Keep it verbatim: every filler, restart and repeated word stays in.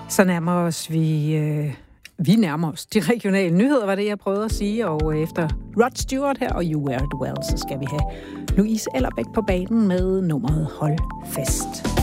Så nærmer os vi... Øh, vi nærmer os de regionale nyheder, var det, jeg prøvede at sige. Og efter Rod Stewart her og You Wear It Well, så skal vi have Louise Ellerbæk på banen med nummeret Hold Fest.